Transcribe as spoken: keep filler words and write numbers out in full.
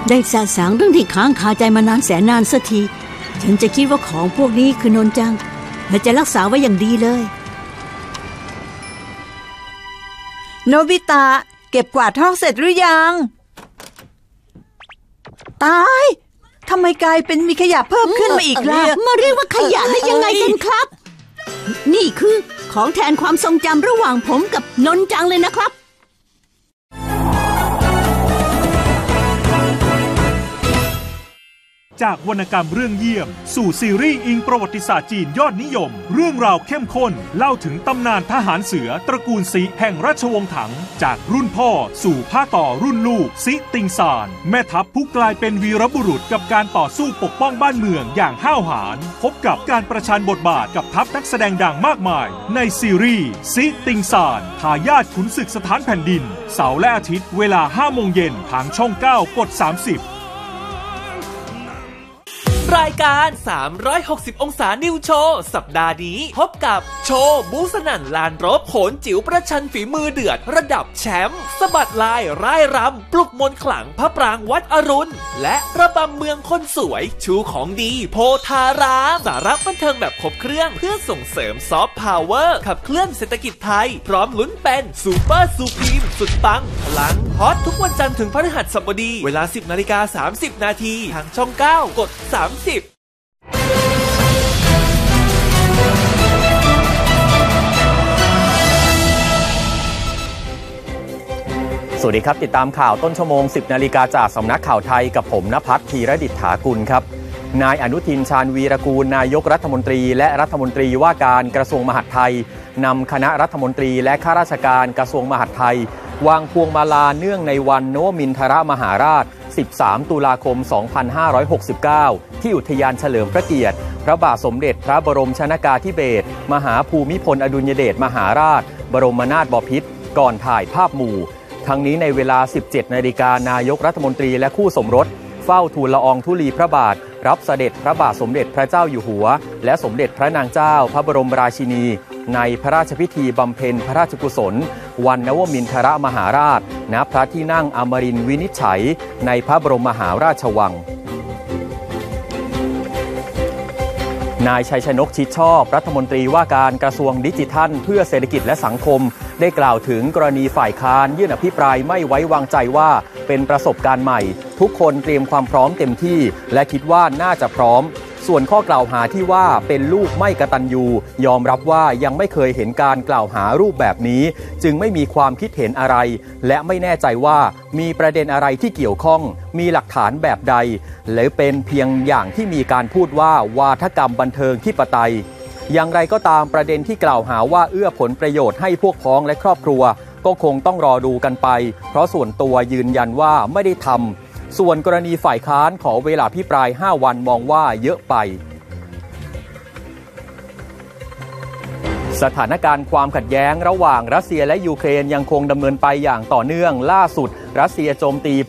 ได้สะสางเรื่องที่ค้างคาใจมานานแสนนานสักทีฉันจะคิดว่าของพวกนี้คือนนจังและจะรักษาไว้อย่างดีเลยโนบิตะเก็บกวาดห้องเสร็จหรือยังตายทำไมกลายเป็นมีขยะเพิ่มขึ้นมาอีกล่ะมาเรียกว่าขยะได้ยังไงกันครับนี่คือของแทนความทรงจำระหว่างผมกับนนจังเลยนะครับจากวรรณกรรมเรื่องเยี่ยมสู่ซีรีส์อิงประวัติศาสตร์จีนยอดนิยมเรื่องราวเข้มข้นเล่าถึงตำนานทหารเสือตระกูลซิแห่งราชวงศ์ถังจากรุ่นพ่อสู่ภาคต่อรุ่นลูกซิติงซานแม่ทัพผู้กลายเป็นวีรบุรุษกับการต่อสู้ปกป้องบ้านเมืองอย่างห้าวหาญพบกับการประชันบทบาทกับทัพนักแสดงดังมากมายในซีรีส์ซิติงซานทายาทขุนศึกสถานแผ่นดินเสาร์และอาทิตย์เวลาห้าโมงเย็นทางช่องเก้ากดสามสิบรายการสามร้อยหกสิบองศานิวโชว์สัปดาห์นี้พบกับโชว์บูสนั่นลานรบโขนจิ๋วประชันฝีมือเดือดระดับแชมป์สะบัดลายร่ายรำปลุกมนต์ขลังพระปรางวัดอรุณและระบำเมืองคนสวยชูของดีโพธารามสาระบันเทิงแบบครบเครื่องเพื่อส่งเสริมซอฟต์พาวเวอร์ขับเคลื่อนเศรษฐกิจไทยพร้อมลุ้นเป็นซูเปอร์ซูพรีมสุดปังพลังฮอตทุกวันจันทร์ถึงพฤหัสบดีเวลา สิบนาฬิกาสามสิบนาทีทางช่องเก้ากดสามสิบสวัสดีครับติดตามข่าวต้นชั่วโมง สิบนาฬิกาจากสำนักข่าวไทยกับผมณภัทร ธีรดิษฐากุลครับนายอนุทินชาญวีรกูลนายกรัฐมนตรีและรัฐมนตรีว่าการกระทรวงมหาดไทยนำคณะรัฐมนตรีและข้าราชการกระทรวงมหาดไทยวางพวงมาลาเนื่องในวันนวมินทรมหาราชสิบสามตุลาคมสองพันห้าร้อยหกสิบเก้าที่อุทยานเฉลิมพระเกียรติพระบาทสมเด็จพระบรมชนกาธิเบศรมหาภูมิพลอดุลยเดชมหาราชบรมนาถบพิตรก่อนถ่ายภาพหมู่ทั้งนี้ในเวลา สิบเจ็ดนาฬิกานายกรัฐมนตรีและคู่สมรสเฝ้าทูลละอองธุลีพระบาทรับเสด็จพระบาทสมเด็จพระเจ้าอยู่หัวและสมเด็จพระนางเจ้าพระบรมราชินีในพระราชพิธีบำเพ็ญพระราชกุศลวันนวมินทรมหาราชณพระที่นั่งอมรินทร์วินิจฉัยในพระบรมมหาราชวังนายชัยชนกชิดชอบรัฐมนตรีว่าการกระทรวงดิจิทัลเพื่อเศรษฐกิจและสังคมได้กล่าวถึงกรณีฝ่ายค้านยื่นอภิปรายไม่ไว้วางใจว่าเป็นประสบการณ์ใหม่ทุกคนเตรียมความพร้อมเต็มที่และคิดว่าน่าจะพร้อมส่วนข้อกล่าวหาที่ว่าเป็นลูกไม่กตัญญูยอมรับว่ายังไม่เคยเห็นการกล่าวหารูปแบบนี้จึงไม่มีความคิดเห็นอะไรและไม่แน่ใจว่ามีประเด็นอะไรที่เกี่ยวข้องมีหลักฐานแบบใดหรือเป็นเพียงอย่างที่มีการพูดว่าวาทกรรมบันเทิงที่ปไตยอย่างไรก็ตามประเด็นที่กล่าวหาว่าเอื้อผลประโยชน์ให้พวกพ้องและครอบครัวก็คงต้องรอดูกันไปเพราะส่วนตัวยืนยันว่าไม่ได้ทำส่วนกรณีฝ่ายค้านขอเวลาพิปรายห้าวันมองว่าเยอะไปสถานการณ์ความขัดแย้งระหว่างรัสเซียและยูเครนยังคงดำเนินไปอย่างต่อเนื่องล่าสุดรัสเซียโจมตี